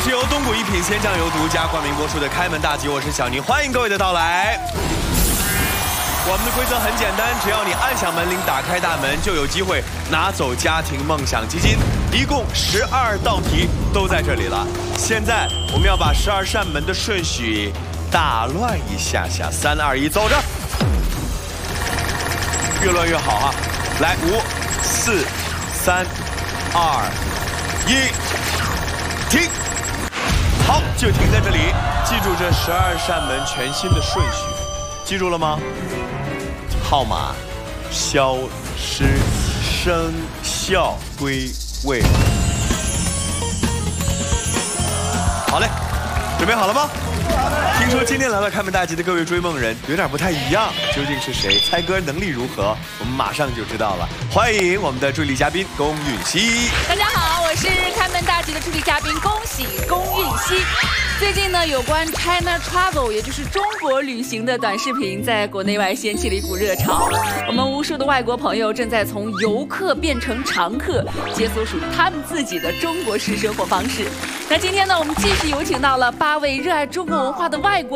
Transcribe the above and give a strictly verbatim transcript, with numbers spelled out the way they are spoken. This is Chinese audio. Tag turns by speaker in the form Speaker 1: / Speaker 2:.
Speaker 1: 是由东谷一品鲜酱油独家冠名播出的开门大吉，我是小宁，欢迎各位的到来。我们的规则很简单，只要你按响门铃，打开大门，就有机会拿走家庭梦想基金。一共十二道题都在这里了。现在我们要把十二扇门的顺序打乱一下下，三二一，走着，越乱越好啊！来，五、四、三、二、一，停。好，就停在这里。记住这十二扇门全新的顺序，记住了吗？号码、消失、生效、归位。好嘞，准备好了吗？听说今天来到开门大吉的各位追梦人有点不太一样，究竟是谁？猜歌能力如何？我们马上就知道了。欢迎我们的助力嘉宾龚允熙。
Speaker 2: 大家好，我是开门大吉的助力嘉宾，恭喜龚允熙。最近呢，有关 China Travel， 也就是中国旅行的短视频，在国内外掀起了一股热潮。我们无数的外国朋友正在从游客变成常客，解锁属于他们自己的中国式生活方式。那今天呢，我们继续有请到了八位热爱中国文化的外国